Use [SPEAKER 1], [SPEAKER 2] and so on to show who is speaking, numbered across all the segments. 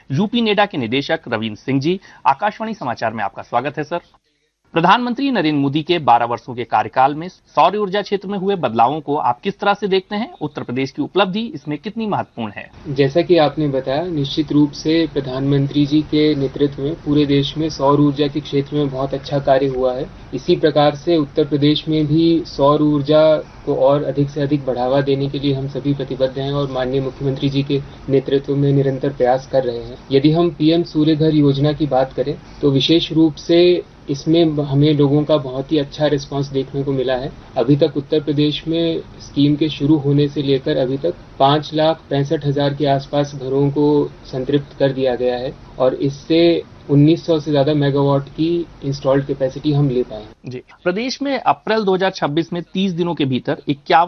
[SPEAKER 1] UP NEDA के निदेशक रविंद्र सिंह जी, आकाशवाणी समाचार में आपका स्वागत है सर। प्रधानमंत्री नरेंद्र मोदी के 12 वर्षों के कार्यकाल में सौर ऊर्जा क्षेत्र में हुए बदलावों को आप किस तरह से देखते हैं? उत्तर प्रदेश की उपलब्धि इसमें कितनी महत्वपूर्ण है?
[SPEAKER 2] जैसा कि आपने बताया, निश्चित रूप से प्रधानमंत्री जी के नेतृत्व में पूरे देश में सौर ऊर्जा के क्षेत्र में बहुत अच्छा कार्य हुआ है। इसी प्रकार से उत्तर प्रदेश में भी सौर ऊर्जा को और अधिक से अधिक बढ़ावा देने के लिए हम सभी प्रतिबद्ध हैं और माननीय मुख्यमंत्री जी के नेतृत्व में निरंतर प्रयास कर रहे हैं। यदि हम पीएम सूर्य घर योजना की बात करें तो विशेष रूप से इसमें हमें लोगों का बहुत ही अच्छा रिस्पांस देखने को मिला है। अभी तक उत्तर प्रदेश में स्कीम के शुरू होने से लेकर अभी तक 5,65,000 के आसपास घरों को संतृप्त कर दिया गया है और इससे 1900 से ज्यादा मेगावाट की इंस्टॉल्ड कैपेसिटी हम ले पाए
[SPEAKER 1] जी। प्रदेश में अप्रैल 2026 में 30 दिनों के भीतर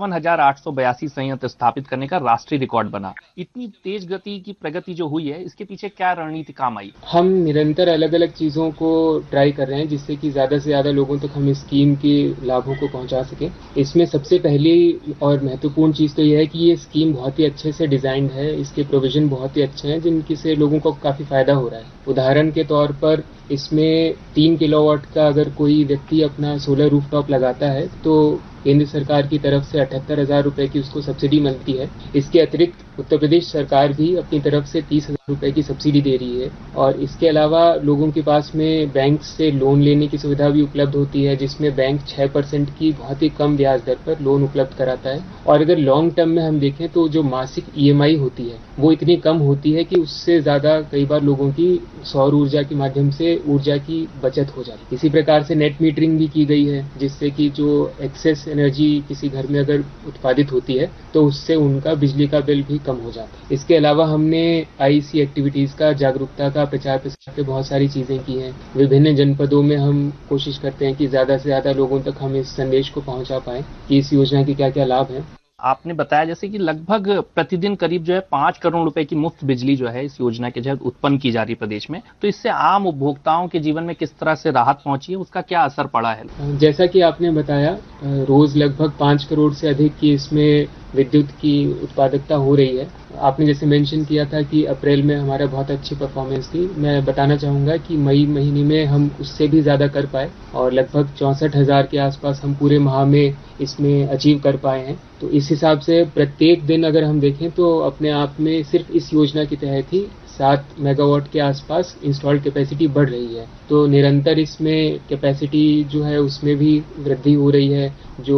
[SPEAKER 1] 51,882 संयंत्र स्थापित करने का राष्ट्रीय रिकॉर्ड बना। इतनी तेज गति की प्रगति जो हुई है, इसके पीछे क्या रणनीति काम आई?
[SPEAKER 2] हम निरंतर अलग अलग चीजों को ट्राई कर रहे हैं जिससे कि ज्यादा से ज्यादा लोगों तक हम इस स्कीम के लाभों को पहुंचा सके। इसमें सबसे पहली और महत्वपूर्ण चीज तो यह है कि ये स्कीम बहुत ही अच्छे से डिजाइंड है। इसके प्रोविजन बहुत ही अच्छे हैं जिनकी से लोगों को काफी फायदा हो रहा है। उदाहरण के तौर पर इसमें 3 किलोवाट का अगर कोई व्यक्ति अपना सोलर रूफटॉप लगाता है तो केंद्र सरकार की तरफ से 78,000 रुपए की उसको सब्सिडी मिलती है। इसके अतिरिक्त उत्तर प्रदेश सरकार भी अपनी तरफ से 30,000 रुपए की सब्सिडी दे रही है और इसके अलावा लोगों के पास में बैंक से लोन लेने की सुविधा भी उपलब्ध होती है जिसमें बैंक 6% की बहुत ही कम ब्याज दर पर लोन उपलब्ध कराता है। और अगर लॉन्ग टर्म में हम देखें तो जो मासिक ईएमआई होती है वो इतनी कम होती है कि उससे ज्यादा कई बार लोगों की सौर ऊर्जा के माध्यम से ऊर्जा की बचत हो जाती है। इसी प्रकार से नेट मीटरिंग भी की गई है जिससे कि जो एक्सेस एनर्जी किसी घर में अगर उत्पादित होती है तो उससे उनका बिजली का बिल भी कम हो जाता है। इसके अलावा हमने आईसी एक्टिविटीज का, जागरूकता का, प्रचार प्रसार के बहुत सारी चीजें की हैं। विभिन्न जनपदों में हम कोशिश करते हैं कि ज्यादा से ज्यादा लोगों तक हम इस संदेश को पहुंचा पाएं कि इस योजना के क्या क्या लाभ हैं।
[SPEAKER 1] आपने बताया जैसे कि लगभग प्रतिदिन करीब जो है 5 करोड़ रुपए की मुफ्त बिजली जो है इस योजना के तहत उत्पन्न की जा रही है प्रदेश में, तो इससे आम उपभोक्ताओं के जीवन में किस तरह से राहत पहुंची है, उसका क्या असर पड़ा है?
[SPEAKER 2] जैसा कि आपने बताया, रोज लगभग 5 करोड़ से अधिक की इसमें विद्युत की उत्पादकता हो रही है। आपने जैसे मेंशन किया था कि अप्रैल में हमारा बहुत अच्छी परफॉर्मेंस थी। मैं बताना चाहूंगा कि मई महीने में हम उससे भी ज्यादा कर पाए और लगभग 64,000 के आसपास हम पूरे माह में इसमें अचीव कर पाए हैं। तो इस हिसाब से प्रत्येक दिन अगर हम देखें तो अपने आप में सिर्फ इस योजना के तहत ही 7 मेगावाट के आसपास इंस्टॉल्ड कैपेसिटी बढ़ रही है। तो निरंतर इसमें कैपेसिटी जो है उसमें भी वृद्धि हो रही है। जो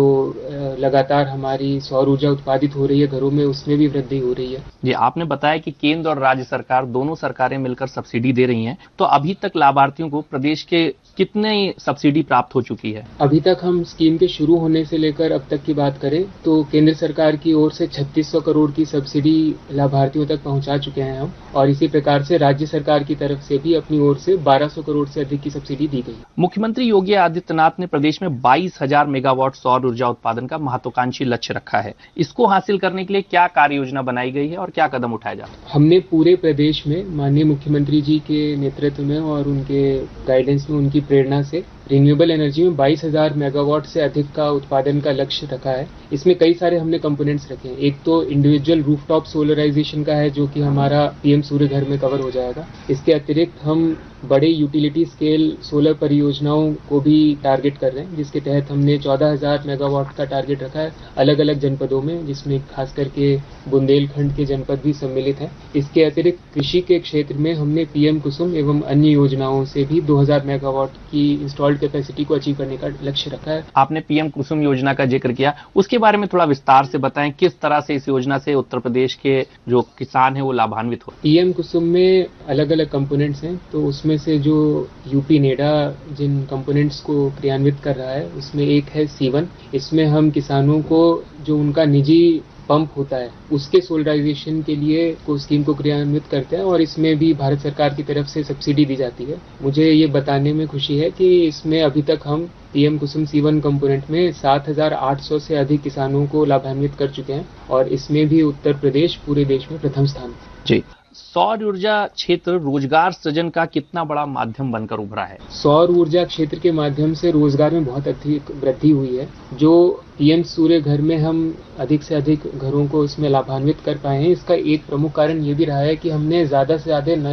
[SPEAKER 2] लगातार हमारी सौर ऊर्जा उत्पादित हो रही है घरों में, उसमें भी वृद्धि हो रही है।
[SPEAKER 1] जी, आपने बताया कि केंद्र और राज्य सरकार दोनों सरकारें मिलकर सब्सिडी दे रही हैं, तो अभी तक लाभार्थियों को प्रदेश के कितने सब्सिडी प्राप्त हो चुकी है?
[SPEAKER 2] अभी तक हम स्कीम के शुरू होने से लेकर अब तक की बात करें तो केंद्र सरकार की ओर से 3600 करोड़ की सब्सिडी लाभार्थियों तक पहुंचा चुके हैं हम, और इसी प्रकार से राज्य सरकार की तरफ से भी अपनी ओर से 1200 करोड़ से अधिक की सब्सिडी दी गई।
[SPEAKER 1] मुख्यमंत्री योगी आदित्यनाथ ने प्रदेश में 22,000 मेगावाट सौर ऊर्जा उत्पादन का महत्वाकांक्षी लक्ष्य रखा है। इसको हासिल करने के लिए क्या कार्य योजना बनाई गई है और क्या कदम उठाए जा रहे हैं?
[SPEAKER 2] हमने पूरे प्रदेश में माननीय मुख्यमंत्री जी के नेतृत्व में और उनके गाइडेंस में, उनकी प्रेरणा से रिन्यूएबल एनर्जी में 22,000 मेगावाट से अधिक का उत्पादन का लक्ष्य रखा है। इसमें कई सारे हमने कंपोनेंट्स रखे हैं। एक तो इंडिविजुअल रूफटॉप सोलराइजेशन का है जो कि हमारा पीएम सूर्य घर में कवर हो जाएगा। इसके अतिरिक्त हम बड़े यूटिलिटी स्केल सोलर परियोजनाओं को भी टारगेट कर रहे हैं जिसके तहत हमने 14,000 मेगावाट का टारगेट रखा है अलग अलग जनपदों में, जिसमें खास करके बुंदेलखंड के जनपद भी सम्मिलित हैं। इसके अतिरिक्त कृषि के क्षेत्र में हमने पीएम कुसुम एवं अन्य योजनाओं से भी 2,000 मेगावाट की इंस्टॉल्ड कैपेसिटी को अचीव करने का लक्ष्य रखा है।
[SPEAKER 1] आपने पीएम कुसुम योजना का जिक्र किया, उसके बारे में थोड़ा विस्तार से बताएं, किस तरह से इस योजना से उत्तर प्रदेश के जो किसान है वो लाभान्वित हो?
[SPEAKER 2] पीएम कुसुम में अलग अलग कंपोनेंट्स हैं, तो उसमें से जो यूपी नेडा जिन कंपोनेंट्स को क्रियान्वित कर रहा है उसमें एक है C1। इसमें हम किसानों को जो उनका निजी पंप होता है उसके सोलराइजेशन के लिए को स्कीम को क्रियान्वित करते हैं और इसमें भी भारत सरकार की तरफ से सब्सिडी दी जाती है। मुझे ये बताने में खुशी है कि इसमें अभी तक हम पीएम कुसुम C1 कंपोनेंट में 7,800 से अधिक किसानों को लाभान्वित कर चुके हैं और इसमें भी उत्तर प्रदेश पूरे देश में प्रथम स्थान है।
[SPEAKER 1] जी, सौर ऊर्जा क्षेत्र रोजगार सृजन का कितना बड़ा माध्यम बनकर उभरा है?
[SPEAKER 2] सौर ऊर्जा क्षेत्र के माध्यम से रोजगार में बहुत अधिक वृद्धि हुई है। जो पीएम सूर्य घर में हम अधिक से अधिक घरों को इसमें लाभान्वित कर पाए हैं, इसका एक प्रमुख कारण ये भी रहा है कि हमने ज्यादा से ज्यादा